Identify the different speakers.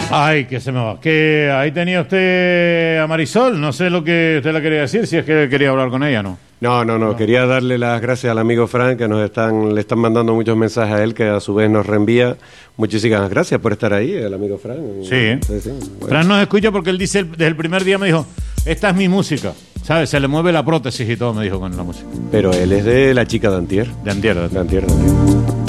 Speaker 1: Ay, que se me va. Que ahí tenía usted a Marisol. No sé lo que usted le quería decir, si es que quería hablar con ella, ¿no?
Speaker 2: No. Quería darle las gracias al amigo Fran, que le están mandando muchos mensajes a él, que a su vez nos reenvía. Muchísimas gracias por estar ahí, el amigo Fran.
Speaker 1: Sí. Bueno. Fran nos escucha porque él dice, desde el primer día me dijo, esta es mi música. ¿Sabes? Se le mueve la prótesis y todo, me dijo con la música.
Speaker 2: Pero él es de La Chica de Antier.
Speaker 1: De Antier.
Speaker 2: De Antier.